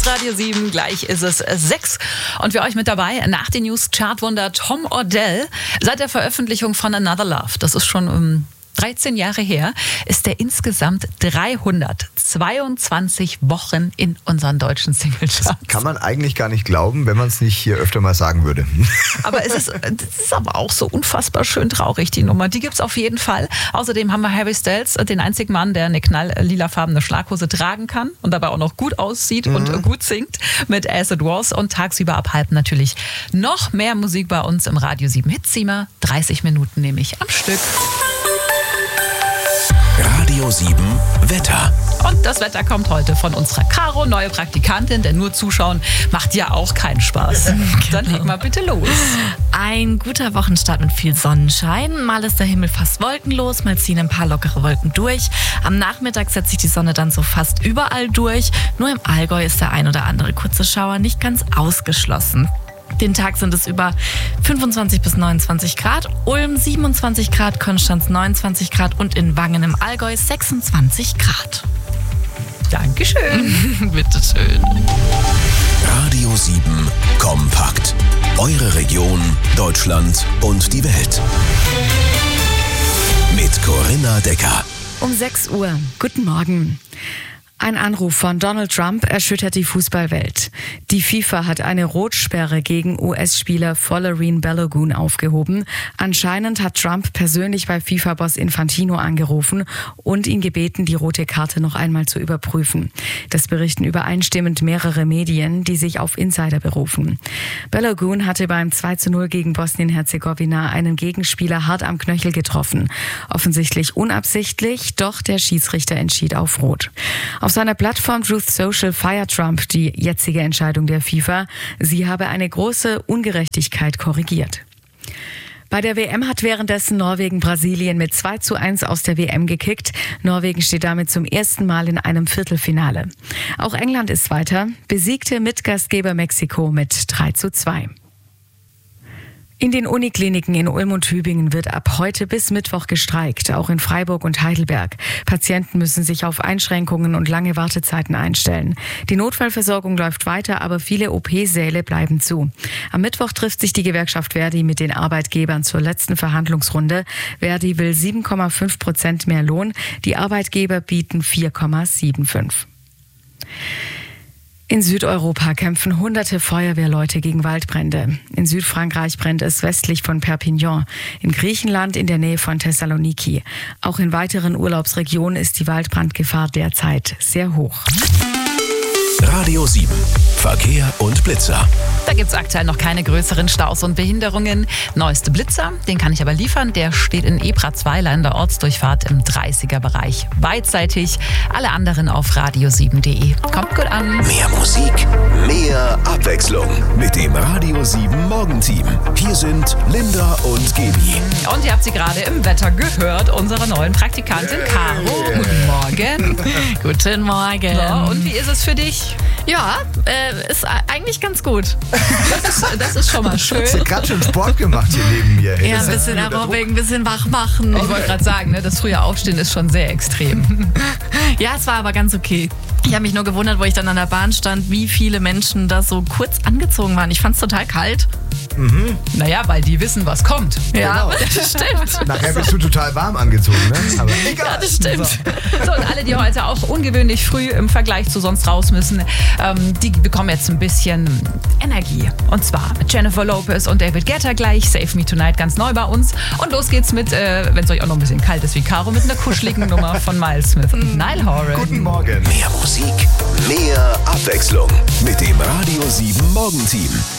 auf Radio 7. Gleich ist es 6. Und für euch mit dabei nach den News Chartwunder Tom Odell. Seit der Veröffentlichung von Another Love, das ist schon 13 Jahre her, ist er insgesamt 322 Wochen in unseren deutschen Singlecharts. Kann man eigentlich gar nicht glauben, wenn man es nicht hier öfter mal sagen würde. Aber das ist aber auch so unfassbar schön traurig, die Nummer. Die gibt's auf jeden Fall. Außerdem haben wir Harry Styles, den einzigen Mann, der eine knalllilafarbene Schlaghose tragen kann und dabei auch noch gut aussieht und gut singt mit As It Was. Und tagsüber ab halb natürlich noch mehr Musik bei uns im Radio 7 Hitzimmer. 30 Minuten nämlich am Stück. Radio 7 Wetter. Und das Wetter kommt heute von unserer Caro, neue Praktikantin, denn nur zuschauen macht ja auch keinen Spaß. Dann leg mal bitte los. Ein guter Wochenstart mit viel Sonnenschein. Mal ist der Himmel fast wolkenlos, mal ziehen ein paar lockere Wolken durch. Am Nachmittag setzt sich die Sonne dann so fast überall durch. Nur im Allgäu ist der ein oder andere kurze Schauer nicht ganz ausgeschlossen. Den Tag sind es über 25 bis 29 Grad, Ulm 27 Grad, Konstanz 29 Grad und in Wangen im Allgäu 26 Grad. Dankeschön. Bitteschön. Radio 7 kompakt. Eure Region, Deutschland und die Welt. Mit Corinna Decker. Um 6 Uhr. Guten Morgen. Ein Anruf von Donald Trump erschüttert die Fußballwelt. Die FIFA hat eine Rotsperre gegen US-Spieler Folarin Balogun aufgehoben. Anscheinend hat Trump persönlich bei FIFA-Boss Infantino angerufen und ihn gebeten, die rote Karte noch einmal zu überprüfen. Das berichten übereinstimmend mehrere Medien, die sich auf Insider berufen. Balogun hatte beim 2:0 gegen Bosnien-Herzegowina einen Gegenspieler hart am Knöchel getroffen. Offensichtlich unabsichtlich, doch der Schiedsrichter entschied auf Rot. Auf seiner Plattform Truth Social feiert Trump die jetzige Entscheidung der FIFA. Sie habe eine große Ungerechtigkeit korrigiert. Bei der WM hat währenddessen Norwegen Brasilien mit 2:1 aus der WM gekickt. Norwegen steht damit zum ersten Mal in einem Viertelfinale. Auch England ist weiter, besiegte Mitgastgeber Mexiko mit 3:2. In den Unikliniken in Ulm und Tübingen wird ab heute bis Mittwoch gestreikt, auch in Freiburg und Heidelberg. Patienten müssen sich auf Einschränkungen und lange Wartezeiten einstellen. Die Notfallversorgung läuft weiter, aber viele OP-Säle bleiben zu. Am Mittwoch trifft sich die Gewerkschaft Verdi mit den Arbeitgebern zur letzten Verhandlungsrunde. Verdi will 7,5% mehr Lohn, die Arbeitgeber bieten 4,75%. In Südeuropa kämpfen hunderte Feuerwehrleute gegen Waldbrände. In Südfrankreich brennt es westlich von Perpignan, in Griechenland in der Nähe von Thessaloniki. Auch in weiteren Urlaubsregionen ist die Waldbrandgefahr derzeit sehr hoch. Radio 7 Verkehr und Blitzer. Da gibt es aktuell noch keine größeren Staus und Behinderungen. Neueste Blitzer, den kann ich aber liefern. Der steht in Ebratzweiler in der Ortsdurchfahrt im 30er-Bereich. Beidseitig. Alle anderen auf radio7.de. Kommt gut an. Mehr Musik, mehr Abwechslung. Mit dem Radio 7 Morgenteam. Hier sind Linda und Gaby. Und ihr habt sie gerade im Wetter gehört, unsere neuen Praktikantin Caro. Guten Morgen. Guten Morgen. So, und wie ist es für dich? Ja, ist eigentlich ganz gut. Das ist schon mal schön. Hast du gerade schon Sport gemacht hier neben mir? Ja, ein bisschen Aerobic, ein bisschen wach machen. Ich wollte gerade sagen, ne, das frühe Aufstehen ist schon sehr extrem. Ja, es war aber ganz okay. Ich habe mich nur gewundert, wo ich dann an der Bahn stand, wie viele Menschen da so kurz angezogen waren. Ich fand es total kalt. Naja, weil die wissen, was kommt. Ja, das stimmt. Nachher bist du total warm angezogen, ne? Aber egal. Ja, das stimmt. So, und alle, die heute auch ungewöhnlich früh im Vergleich zu sonst raus müssen, die bekommen jetzt ein bisschen Energie. Und zwar mit Jennifer Lopez und David Guetta gleich. Save Me Tonight ganz neu bei uns. Und los geht's mit, wenn es euch auch noch ein bisschen kalt ist wie Caro, mit einer kuscheligen Nummer von Miles Smith und Niall Horan. Guten Morgen. Mehr Musik, mehr Abwechslung. Mit dem Radio 7 Morgenteam.